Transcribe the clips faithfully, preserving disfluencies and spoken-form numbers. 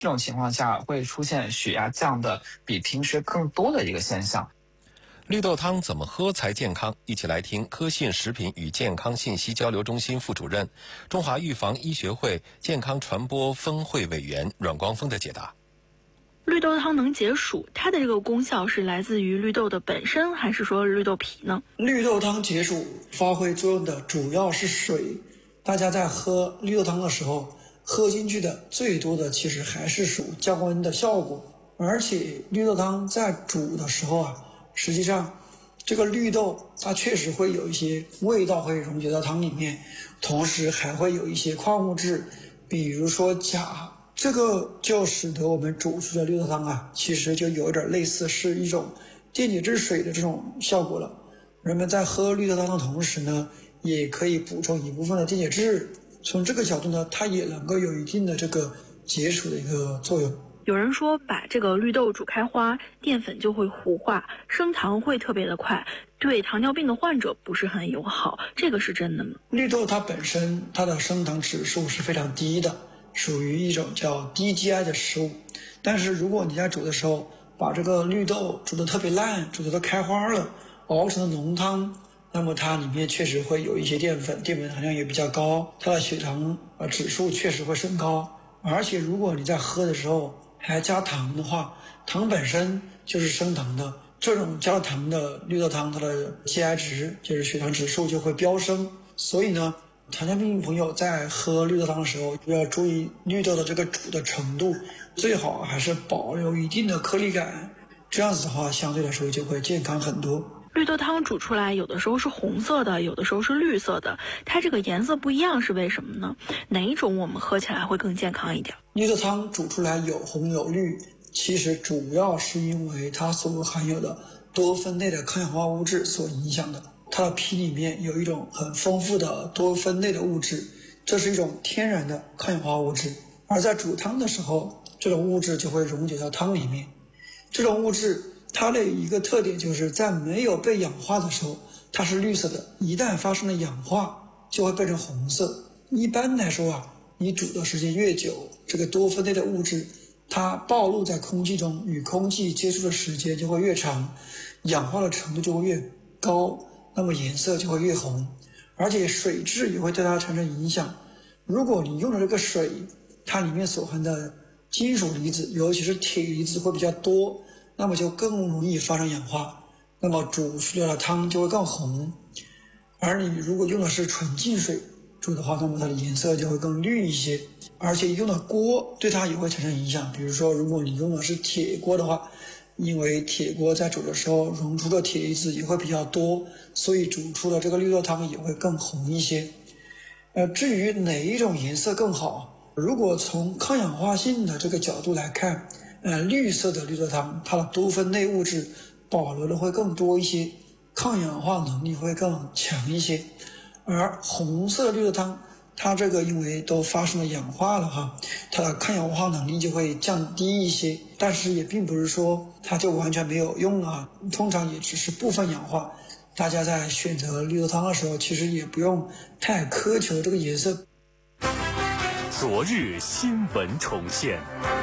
这种情况下会出现血压降的比平时更多的一个现象。 绿豆汤怎么喝才健康？一起来听科信食品与健康信息交流中心副主任、中华预防医学会健康传播分会委员阮光峰的解答。 绿豆汤能解暑，它的这个功效是来自于绿豆的本身，还是说绿豆皮呢？ 绿豆汤解暑发挥作用的主要是水，大家在喝绿豆汤的时候，喝进去的最多的其实还是属降温的效果。而且绿豆汤在煮的时候啊，实际上这个绿豆它确实会有一些味道会溶解到汤里面，同时还会有一些矿物质，比如说钾，这个就使得我们煮出的绿豆汤啊，其实就有点类似是一种电解质水的这种效果了。人们在喝绿豆汤的同时呢，也可以补充一部分的电解质，从这个角度呢，它也能够有一定的这个解暑的一个作用。 有人说把这个绿豆煮开花，淀粉就会糊化，升糖会特别的快，对糖尿病的患者不是很友好，这个是真的吗？ 绿豆它本身它的升糖指数是非常低的，属于一种叫低 G I 的食物。但是如果你在煮的时候把这个绿豆煮得特别烂，煮得都开花了，熬成了浓汤，那么它里面确实会有一些淀粉，淀粉含量也比较高，它的血糖呃指数确实会升高。而且如果你在喝的时候还加糖的话，糖本身就是升糖的，这种加了糖的绿豆汤，它的 G I 值就是血糖指数就会飙升。所以呢，糖尿病朋友在喝绿豆汤的时候要注意绿豆的这个煮的程度，最好还是保留一定的颗粒感，这样子的话相对来说就会健康很多。 绿豆汤煮出来有的时候是红色的，有的时候是绿色的，它这个颜色不一样是为什么呢？哪一种我们喝起来会更健康一点？ 绿豆汤煮出来有红有绿，其实主要是因为它所含有的多酚类的抗氧化物质所影响的。它的皮里面有一种很丰富的多酚类的物质，这是一种天然的抗氧化物质，而在煮汤的时候，这种物质就会溶解到汤里面。这种物质它的一个特点就是在没有被氧化的时候它是绿色的，一旦发生了氧化就会变成红色。一般来说啊，你煮的时间越久，这个多酚类的物质它暴露在空气中，与空气接触的时间就会越长，氧化的程度就会越高，那么颜色就会越红，而且水质也会对它产生影响。如果你用的这个水它里面所含的金属离子，尤其是铁离子会比较多，那么就更容易发生氧化，那么煮出来的汤就会更红。而你如果用的是纯净水煮的话，那么它的颜色就会更绿一些，而且用的锅对它也会产生影响。比如说如果你用的是铁锅的话，因为铁锅在煮的时候溶出的铁离子也会比较多，所以煮出的这个绿豆汤也会更红一些。呃，至于哪一种颜色更好，如果从抗氧化性的这个角度来看，呃，绿色的绿豆汤它的多酚类物质保留的会更多一些，抗氧化能力会更强一些。而红色的绿豆汤它这个因为都发生了氧化了哈，它的抗氧化能力就会降低一些，但是也并不是说它就完全没有用啊，通常也只是部分氧化。大家在选择绿豆汤的时候，其实也不用太苛求这个颜色。 昨日新闻重现。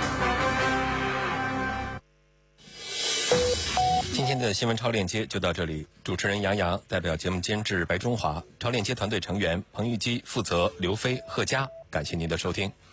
今天的新闻超链接就到这里，主持人杨洋代表节目监制白中华，超链接团队成员彭玉基负责刘飞、贺佳，感谢您的收听。